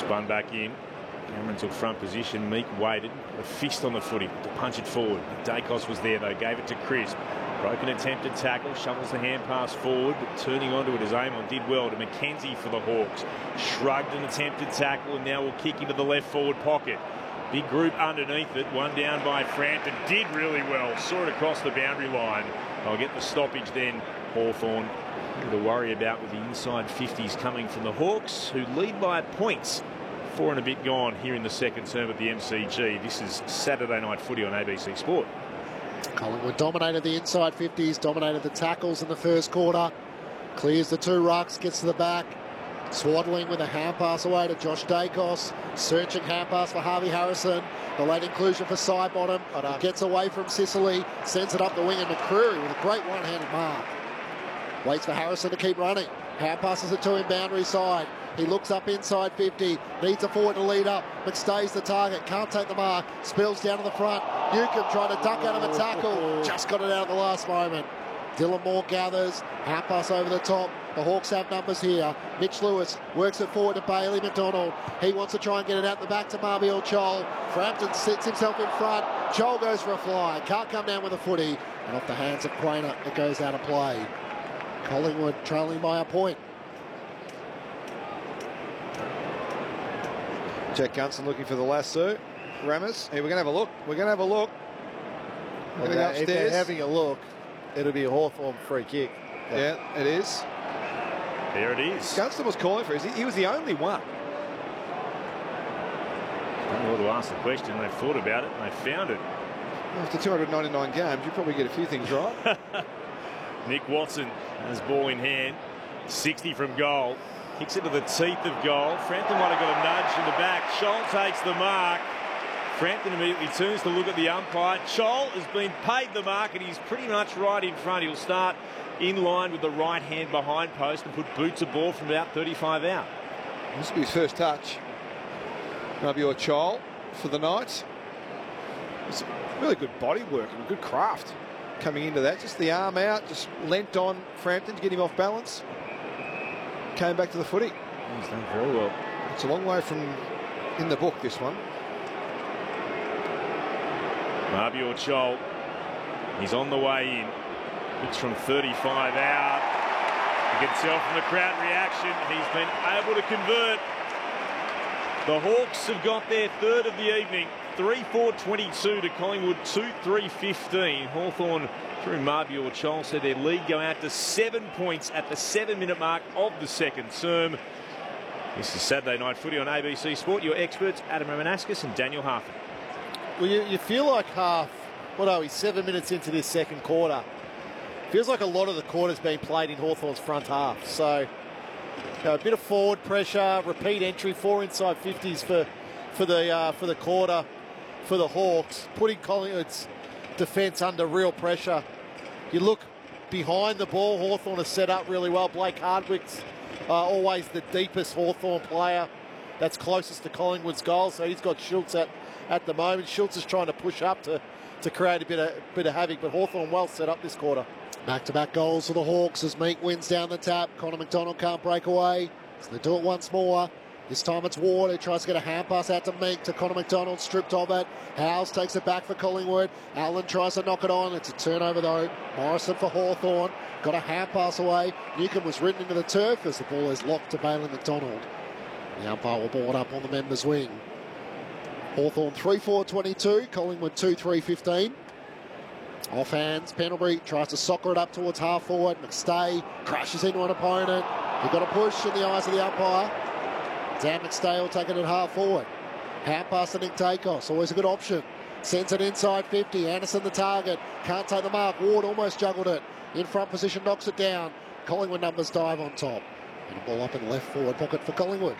Spun back in. Cameron took front position. Meek waited. A fist on the footy to punch it forward. Dacos was there though. Gave it to Crisp. Broken attempted tackle. Shovels the hand pass forward. But turning onto it as Amon did well to Mackenzie for the Hawks. Shrugged an attempted tackle and now will kick into the left forward pocket. Big group underneath it. One down by Frampton. Did really well. Saw it across the boundary line. They'll get the stoppage then. Hawthorn to worry about with the inside 50s coming from the Hawks, who lead by points. 4 and a bit gone here in the second term at the MCG. This is Saturday Night Footy on ABC Sport. Collingwood dominated the inside 50s, dominated the tackles in the first quarter. Clears the 2 rucks, gets to the back. Swaddling with a hand pass away to Josh Dacos. Searching hand pass for Harvey Harrison. The late inclusion for Sidebottom. Gets away from Sicily. Sends it up the wing, and McCreary with a great one-handed mark. Waits for Harrison to keep running. Hand passes it to him boundary side. He looks up inside 50. Needs a forward to lead up. McStay's the target. Can't take the mark. Spills down to the front. Newcomb trying to duck out of a tackle. Just got it out at the last moment. Dylan Moore gathers. Hand pass over the top. The Hawks have numbers here. Mitch Lewis works it forward to Bailey McDonald. He wants to try and get it out the back to Marbiel Chol. Frampton sits himself in front. Chol goes for a fly. Can't come down with a footy. And off the hands of Quainer, it goes out of play. Collingwood trailing by a point. Jack Gunson looking for the lasso. Rammers. Hey, we're going to have a look. We're going to have a look. Okay, if they're having a look, it'll be a Hawthorn free kick. Yeah, it is. There it is. Gunston was calling for it. He was the only one. I don't know to ask the question. They've thought about it and they found it. After 299 games, you probably get a few things right. Nick Watson has ball in hand. 60 from goal. Kicks it to the teeth of goal. Frampton might have got a nudge in the back. Scholl takes the mark. Frampton immediately turns to look at the umpire. Scholl has been paid the mark and he's pretty much right in front. He'll start in line with the right hand behind post and put boot to ball from about 35 out. This will be his first touch. Marbiel Chol for the night. It's really good body work and good craft coming into that. Just the arm out, just leant on Frampton to get him off balance. Came back to the footy. He's done very well. It's a long way from in the book, this one. Marbiel Chol, he's on the way in. It's from 35 out. You can tell from the crowd reaction, he's been able to convert. The Hawks have got their third of the evening. 3-4-22 to Collingwood 2-3-15. Hawthorn through Marbiel Chol said their lead go out to 7 points at the 7-minute mark of the second term. This is Saturday Night Footy on ABC Sport. Your experts, Adam Ramanauskas and Daniel Harford. Well, you feel like 7 minutes into this second quarter. Feels like a lot of the quarter's been played in Hawthorn's front half. So, a bit of forward pressure, repeat entry, 4 inside 50s for the quarter for the Hawks, putting Collingwood's defence under real pressure. You look behind the ball, Hawthorn is set up really well. Blake Hardwick's always the deepest Hawthorn player that's closest to Collingwood's goal, so he's got Schultz at the moment. Schultz is trying to push up to create a bit of havoc, but Hawthorn well set up this quarter. Back-to-back goals for the Hawks as Meek wins down the tap. Connor McDonald can't break away, so they do it once more. This time it's Ward who tries to get a hand pass out to Meek, to Connor McDonald, stripped of it. Howes takes it back for Collingwood. Allen tries to knock it on. It's a turnover though. Morrison for Hawthorn. Got a hand pass away. Newcomb was ridden into the turf as the ball is locked to Bailey McDonald. The umpire will ball it up on the members' wing. Hawthorn 3-4-22. Collingwood 2-3-15. Off hands. Pendlebury tries to soccer it up towards half forward. McStay crashes into an opponent. He got a push in the eyes of the umpire. Dan McStay will take it at half forward. Hand pass to Nick Dacos, always a good option. Sends it inside 50. Anderson the target. Can't take the mark. Ward almost juggled it. In front position, knocks it down. Collingwood numbers dive on top. And a ball up in the left forward pocket for Collingwood.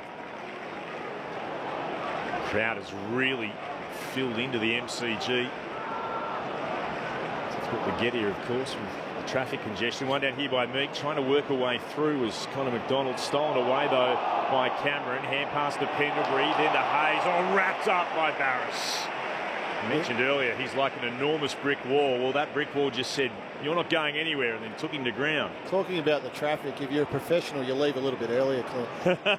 Crowd has really filled into the MCG. That's what we get here, of course, with the traffic congestion. One down here by Meek, trying to work her way through as Connor McDonald, stolen away though by Cameron. Hand pass to Pendlebury, then to Hayes, all wrapped up by Barras. I mentioned earlier, he's like an enormous brick wall. Well, that brick wall just said, you're not going anywhere, and then took him to ground. Talking about the traffic, if you're a professional, you leave a little bit earlier, Clint.